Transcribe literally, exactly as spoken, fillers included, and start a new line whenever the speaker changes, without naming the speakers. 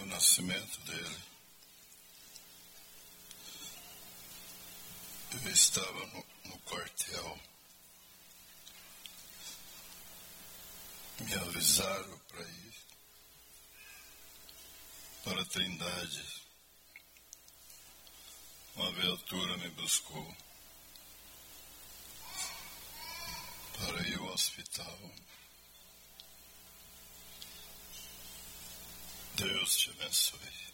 nascimento dele, eu estava no, no quartel. Me avisaram para ir para a Trindade. Uma viatura me buscou para ir ao hospital. Deus te abençoe.